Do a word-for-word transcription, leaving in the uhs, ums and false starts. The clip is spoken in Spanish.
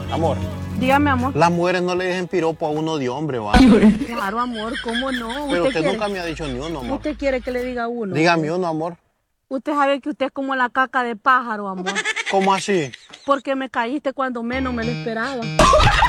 Amor. Dígame, amor. Las mujeres no le dejen piropo a uno de hombre, va. Claro, amor, ¿cómo no? Pero usted quiere... nunca me ha dicho ni uno, amor. ¿Usted quiere que le diga uno? Dígame uno, amor. Usted sabe que usted es como la caca de pájaro, amor. ¿Cómo así? Porque me caíste cuando menos me lo esperaba.